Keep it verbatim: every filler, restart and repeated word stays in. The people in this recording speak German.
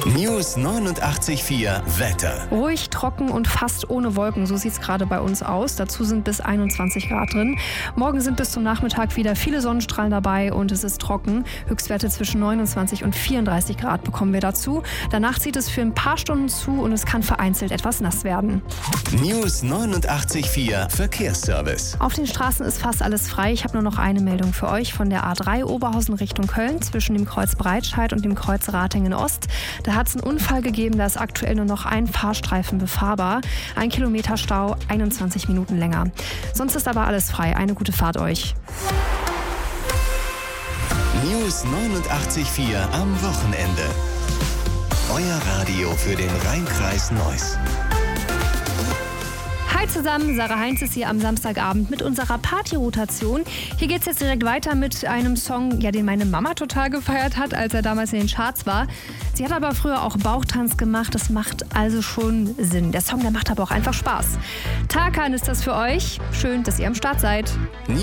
News neunundachtzig Komma vier Wetter. Ruhig, trocken und fast ohne Wolken, so sieht es gerade bei uns aus. Dazu sind bis einundzwanzig Grad drin. Morgen sind bis zum Nachmittag wieder viele Sonnenstrahlen dabei und es ist trocken. Höchstwerte zwischen neunundzwanzig und vierunddreißig Grad bekommen wir dazu. Danach zieht es für ein paar Stunden zu und es kann vereinzelt etwas nass werden. News neunundachtzig Komma vier Verkehrsservice. Auf den Straßen ist fast alles frei. Ich habe nur noch eine Meldung für euch von der A drei Oberhausen Richtung Köln zwischen dem Kreuz Breitscheid und dem Kreuz Ratingen Ost. Da hat es einen Unfall gegeben, da ist aktuell nur noch ein Fahrstreifen befahrbar. Ein Kilometer Stau, einundzwanzig Minuten länger. Sonst ist aber alles frei. Eine gute Fahrt euch. News neunundachtzig Komma vier am Wochenende. Euer Radio für den Rheinkreis Neuss. Hi zusammen, Sarah Heinz ist hier am Samstagabend mit unserer Party-Rotation. Hier geht's jetzt direkt weiter mit einem Song, ja, den meine Mama total gefeiert hat, als er damals in den Charts war. Sie hat aber früher auch Bauchtanz gemacht, das macht also schon Sinn. Der Song, der macht aber auch einfach Spaß. Tarkan ist das für euch. Schön, dass ihr am Start seid.